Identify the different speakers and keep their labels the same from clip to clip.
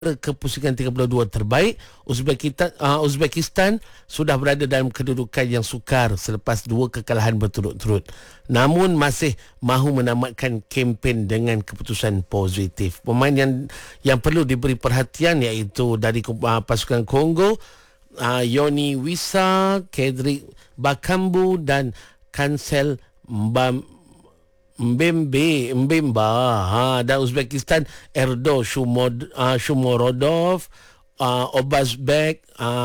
Speaker 1: kepusingan 32 terbaik. Uzbekistan sudah berada dalam kedudukan yang sukar selepas 2 kekalahan berturut-turut, namun masih mahu menamatkan kempen dengan keputusan positif. Pemain yang perlu diberi perhatian iaitu dari pasukan Kongo, Yoni Wissa, Kedrick Bakambu dan Kansel Mbemba. Dan Uzbekistan, Erdo Shumorodov, Obazbek,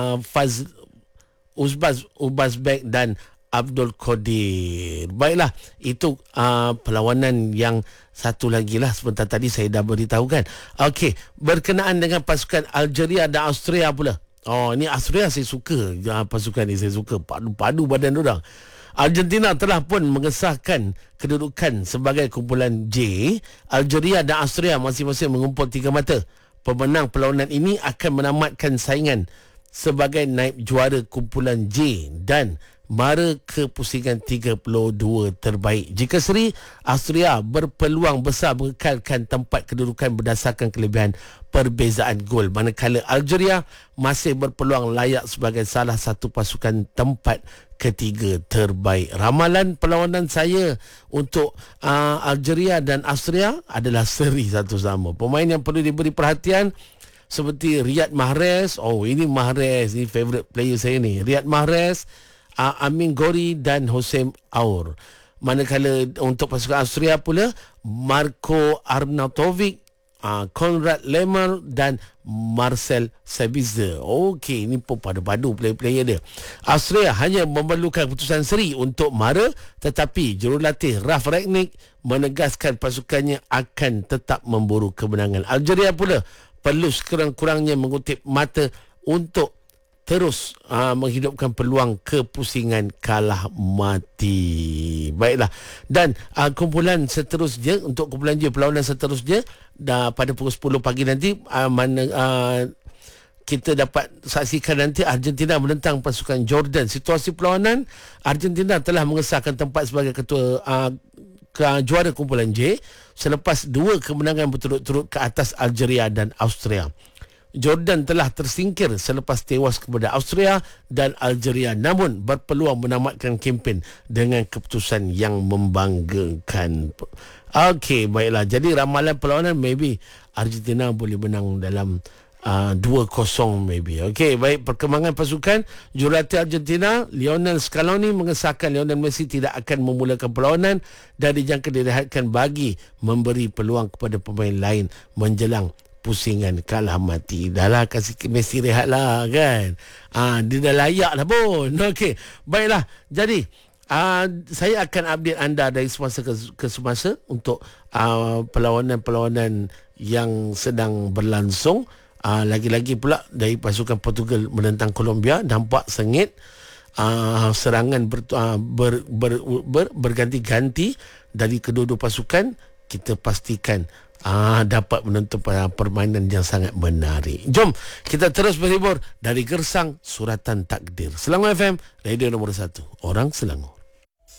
Speaker 1: Ubazbek dan Abdul Qadir. Baiklah, itu perlawanan yang satu lagi lah sebentar tadi saya dah beritahukan. Okey, berkenaan dengan pasukan Algeria dan Austria pula. Ini Austria saya suka. Pasukan ni saya suka. Padu badan orang. Argentina telah pun mengesahkan kedudukan sebagai kumpulan J. Algeria dan Austria masing-masing mengumpul 3 mata. Pemenang perlawanan ini akan menamatkan saingan sebagai naib juara kumpulan J dan mara ke pusingan 32 terbaik. Jika seri, Austria berpeluang besar mengekalkan tempat kedudukan berdasarkan kelebihan perbezaan gol, manakala Algeria masih berpeluang layak sebagai salah satu pasukan tempat ketiga terbaik. Ramalan perlawanan saya untuk Algeria dan Austria adalah seri satu sama. Pemain yang perlu diberi perhatian seperti Riyad Mahrez. Ini Mahrez, ini favourite player saya ni. Riyad Mahrez, Amin Gori dan Hossein Aour. Manakala untuk pasukan Austria pula, Marko Arnautovic, Konrad Lemmer dan Marcel Sabitzer. Okey, ini pun padu-padu player-player dia. Austria hanya memerlukan keputusan seri untuk mara, tetapi jurulatih Ralf Rangnick menegaskan pasukannya akan tetap memburu kemenangan. Algeria pula perlu sekurang-kurangnya mengutip mata untuk terus menghidupkan peluang kepusingan kalah mati. Baiklah. Dan kumpulan seterusnya, untuk kumpulan J, perlawanan seterusnya pada pukul 10 pagi nanti, kita dapat saksikan nanti Argentina menentang pasukan Jordan. Situasi perlawanan, Argentina telah mengesahkan tempat sebagai ketua juara kumpulan J selepas 2 kemenangan berturut-turut ke atas Algeria dan Austria. Jordan telah tersingkir selepas tewas kepada Austria dan Algeria, namun berpeluang menamatkan kempen dengan keputusan yang membanggakan. Okey, baiklah. Jadi ramalan perlawanan, maybe Argentina boleh menang dalam 2-0 maybe. Okey, baik. Perkembangan pasukan, jurulatih Argentina Lionel Scaloni mengesahkan Lionel Messi tidak akan memulakan perlawanan dan dijangka direhatkan bagi memberi peluang kepada pemain lain menjelang pusingan kalah mati. Dah lah, kasih Messi rehat lah kan. Dia dah layak lah pun. Okey, baiklah. Jadi saya akan update anda dari semasa ke semasa untuk perlawanan-perlawanan yang sedang berlangsung. Lagi-lagi pula dari pasukan Portugal menentang Colombia, nampak sengit. Serangan berganti-ganti dari kedua-dua pasukan. Kita pastikan dapat menonton permainan yang sangat menarik. Jom kita terus berhibur dari Gersang Suratan Takdir. Selangor FM, radio nombor 1, orang Selangor.